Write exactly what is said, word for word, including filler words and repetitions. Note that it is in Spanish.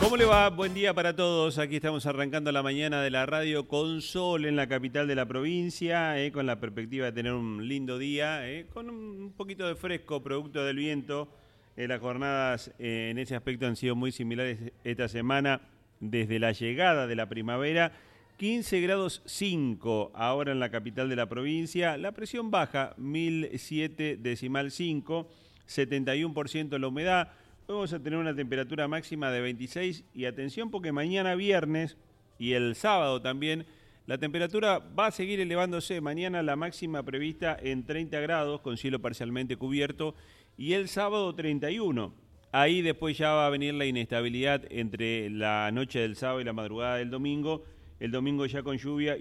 ¿Cómo le va? Buen día para todos. Aquí estamos arrancando la mañana de la radio con sol en la capital de la provincia, eh, con la perspectiva de tener un lindo día, eh, con un poquito de fresco producto del viento. Eh, las jornadas eh, en ese aspecto han sido muy similares esta semana desde la llegada de la primavera. quince grados cinco ahora en la capital de la provincia. La presión baja, mil siete decimal cinco, setenta y uno por ciento la humedad. Vamos a tener una temperatura máxima de veintiséis y atención porque mañana viernes y el sábado también la temperatura va a seguir elevándose. Mañana la máxima prevista en treinta grados con cielo parcialmente cubierto y el sábado treinta y uno. Ahí después ya va a venir la inestabilidad entre la noche del sábado y la madrugada del domingo. El domingo ya con lluvia